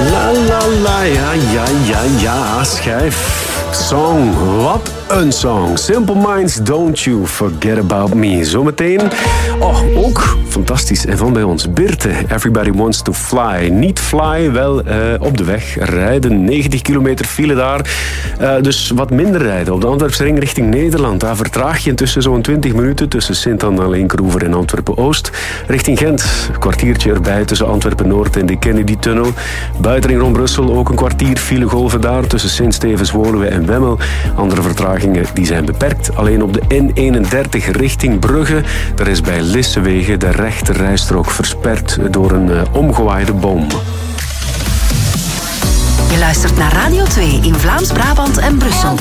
La la la, ja, schijf. Song, wat een song. Simple Minds, Don't You Forget About Me. Zometeen, ook fantastisch en van bij ons. Birte, Everybody Wants to Fly. Niet fly, wel op de weg rijden. 90 kilometer file daar. Dus wat minder rijden. Op de Antwerpse ring richting Nederland. Daar vertraag je intussen zo'n 20 minuten tussen Sint-Anna-Leenkeroever en Antwerpen-Oost. Richting Gent, een kwartiertje erbij tussen Antwerpen-Noord en de Kennedy-tunnel. Buitenring rond Brussel ook een kwartier filegolven daar tussen Sint-Stevens-Woluwe en Wemmel. Andere vertragingen die zijn beperkt. Alleen op de N31 richting Brugge. Daar is bij Lissewege de rechte rijstrook versperd door een omgewaaide boom. Je luistert naar Radio 2 in Vlaams-Brabant en Brussel.